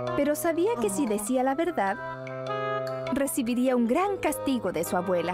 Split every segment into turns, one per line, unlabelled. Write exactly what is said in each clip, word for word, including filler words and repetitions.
pero sabía que si decía la verdad, recibiría un gran castigo de su abuela.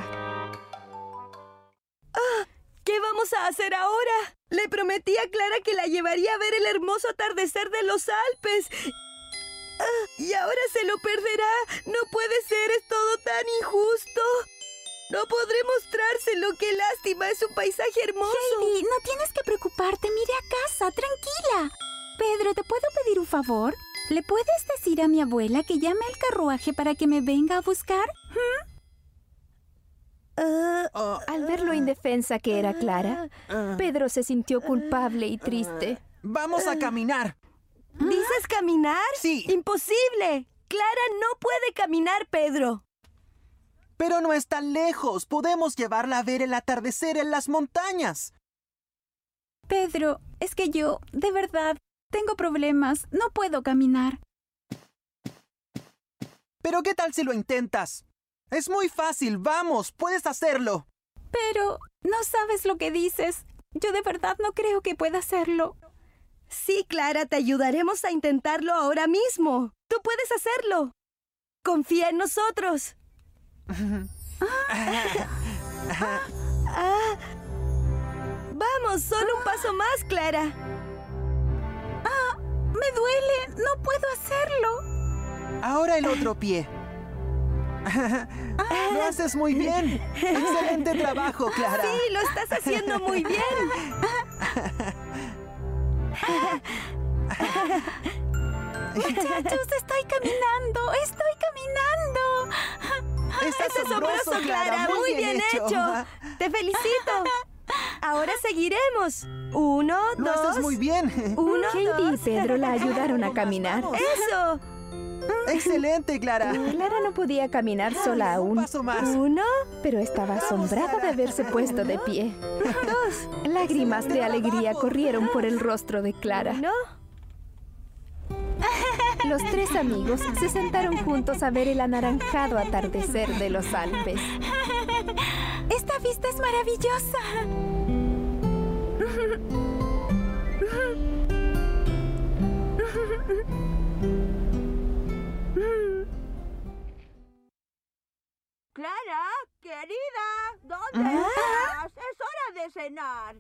¡Ah! ¿Qué vamos a hacer ahora? Le prometí a Clara que la llevaría a ver el hermoso atardecer de los Alpes. ¡Ah! Y ahora se lo perderá. No puede ser, es todo tan injusto. No podré mostrárselo. ¡Qué lástima! Es un paisaje hermoso.
Heidi, no tienes que preocuparte. Mire a casa, tranquila. Pedro, ¿te puedo pedir un favor? ¿Le puedes decir a mi abuela que llame al carruaje para que me venga a buscar? ¿Mm?
Uh, uh, al ver lo indefensa que era Clara, uh, Pedro se sintió culpable y triste.
Uh, ¡Vamos a caminar!
¿Dices caminar?
Sí.
¡Imposible! Clara no puede caminar, Pedro.
Pero no es tan lejos. Podemos llevarla a ver el atardecer en las montañas.
Pedro, es que yo, de verdad, tengo problemas. No puedo caminar.
¿Pero qué tal si lo intentas? Es muy fácil. Vamos, puedes hacerlo.
Pero no sabes lo que dices. Yo de verdad no creo que pueda hacerlo.
Sí, Clara, te ayudaremos a intentarlo ahora mismo. Tú puedes hacerlo. Confía en nosotros. ah, ah. Vamos, solo un paso más, Clara.
Ah, me duele. No puedo hacerlo.
Ahora el otro pie. Lo haces muy bien. Excelente trabajo, Clara.
Sí, lo estás haciendo muy bien.
Muchachos, estoy caminando. Estoy caminando.
Es asombroso, Clara.
Muy, muy bien, bien hecho. hecho. Te felicito. Ahora seguiremos. Uno,
Lo
dos.
Lo haces muy bien.
Uno,
Heidi
dos.
y Pedro la ayudaron a caminar.
¡Eso!
¡Excelente, Clara!
Clara no podía caminar sola aún.
Un paso más.
Uno.
Pero estaba asombrada de haberse puesto de pie.
Dos.
Lágrimas de alegría corrieron por el rostro de Clara.
¿No?
Los tres amigos se sentaron juntos a ver el anaranjado atardecer de los Alpes.
¡Esta vista es maravillosa!
Clara, querida, ¿dónde estás? Es hora de cenar.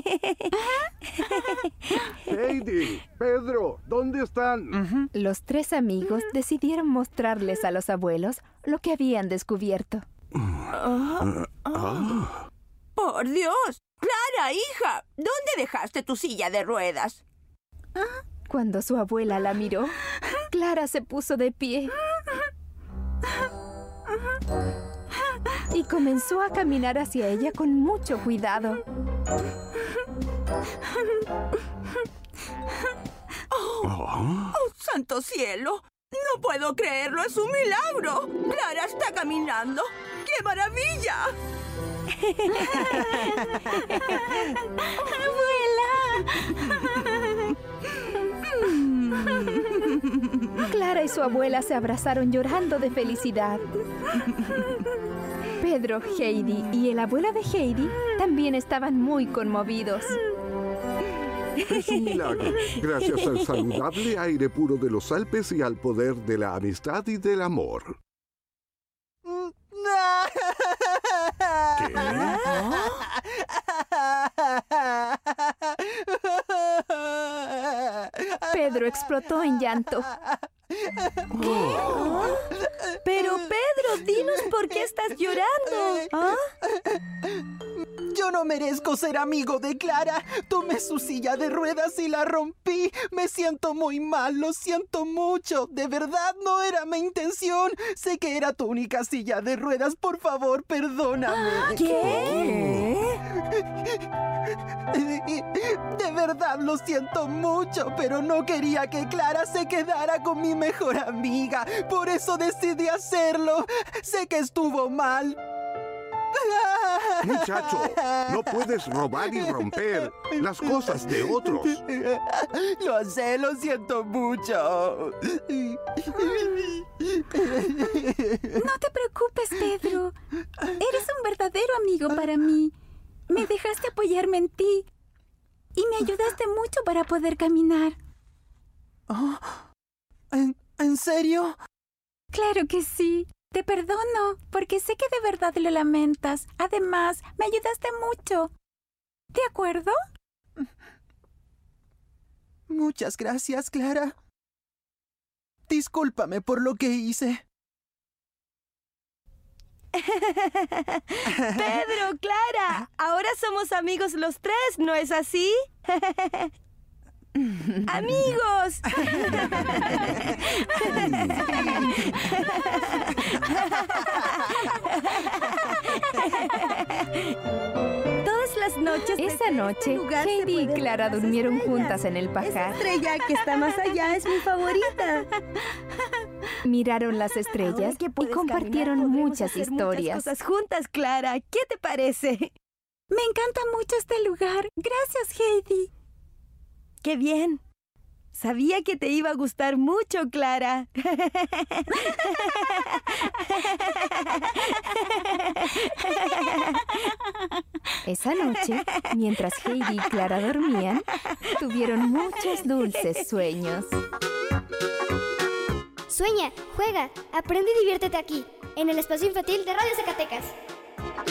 Heidi, Pedro, ¿dónde están?
Uh-huh. Los tres amigos decidieron mostrarles a los abuelos lo que habían descubierto.
Oh, oh. ¡Por Dios! Clara, hija, ¿dónde dejaste tu silla de ruedas?
Cuando su abuela la miró, Clara se puso de pie y comenzó a caminar hacia ella con mucho cuidado.
¡Oh! ¡Oh, santo cielo! ¡No puedo creerlo! ¡Es un milagro! ¡Clara está caminando! ¡Qué maravilla!
¡Abuela!
Clara y su abuela se abrazaron llorando de felicidad. Pedro, Heidi y el abuelo de Heidi también estaban muy conmovidos.
Es un milagro, gracias al saludable aire puro de los Alpes y al poder de la amistad y del amor. ¿Qué?
Pedro explotó en llanto.
¿Qué? Pero, Pedro, dinos por qué estás llorando. ¿Ah?
Yo no merezco ser amigo de Clara. Tomé su silla de ruedas y la rompí. Me siento muy mal, lo siento mucho. De verdad no era mi intención. Sé que era tu única silla de ruedas. Por favor, perdóname.
¿Qué?
De verdad lo siento mucho, pero no quería que Clara se quedara con mi mejor amiga. Por eso decidí hacerlo. Sé que estuvo mal.
Muchacho, no puedes robar y romper las cosas de otros.
Lo sé, lo siento mucho.
No te preocupes, Pedro. Eres un verdadero amigo para mí. Me dejaste apoyarme en ti y me ayudaste mucho para poder caminar.
Oh, ¿en, ¿En serio?
Claro que sí. Te perdono, porque sé que de verdad lo lamentas. Además, me ayudaste mucho. ¿De acuerdo?
Muchas gracias, Clara. Discúlpame por lo que hice.
Pedro, Clara, ahora somos amigos los tres, ¿no es así? ¡Amigos! Todas las noches...
Esa noche, Heidi y Clara durmieron juntas en el pajar.
Esa estrella que está más allá es mi favorita.
Miraron las estrellas y compartieron
caminar,
muchas
hacer
historias.
Muchas cosas juntas, Clara. ¿Qué te parece?
Me encanta mucho este lugar. Gracias, Heidi.
¡Qué bien! Sabía que te iba a gustar mucho, Clara.
Esa noche, mientras Heidi y Clara dormían, tuvieron muchos dulces sueños.
Sueña, juega, aprende y diviértete aquí, en el espacio infantil de Radio Zacatecas.